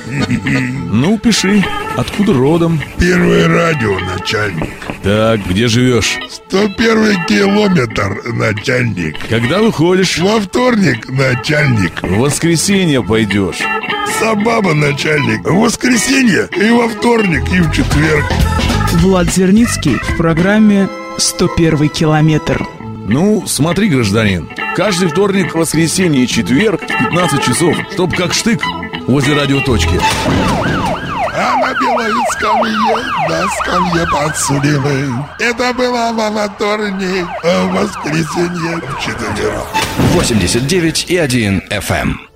Ну, пиши. Откуда родом? Первое радио, начальник. Так, где живешь? 101 километр, начальник. Когда выходишь? Во вторник, начальник. В воскресенье пойдешь. Собаба, начальник. В воскресенье и во вторник, и в четверг. Влад Зерницкий в программе «101 километр». Ну, смотри, гражданин, каждый вторник, воскресенье и четверг в 15 часов, чтоб как штык возле радиоточки. А на белой скамье, на скамье подсудимый. Это было во вторник, а в воскресенье в четверг. 89,1 FM.